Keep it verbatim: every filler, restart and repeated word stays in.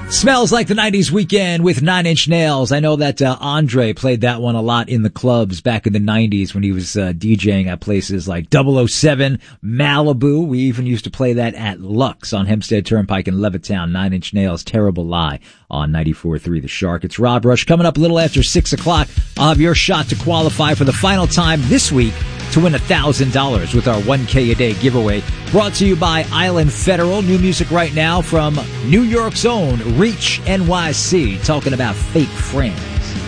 Smells Like the nineties Weekend with Nine Inch Nails. I know that uh, Andre played that one a lot in the clubs back in the nineties when he was uh, DJing at places like double oh seven, Malibu. We even used to play that at Lux on Hempstead Turnpike in Levittown. Nine Inch Nails, Terrible Lie on ninety-four point three The Shark. It's Rob Rush. Coming up a little after six o'clock, I'll have your shot to qualify for the final time this week to win one thousand dollars with our one K a day giveaway. Brought to you by Island Federal. New music right now from New York's own Reach N Y C, talking about fake friends.